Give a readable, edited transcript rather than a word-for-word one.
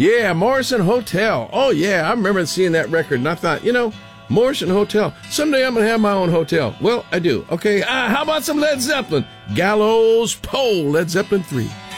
Yeah, Morrison Hotel. Oh, yeah, I remember seeing that record, and I thought, Morrison Hotel. Someday I'm going to have my own hotel. Well, I do. Okay, how about some Led Zeppelin? Gallows Pole, Led Zeppelin 3.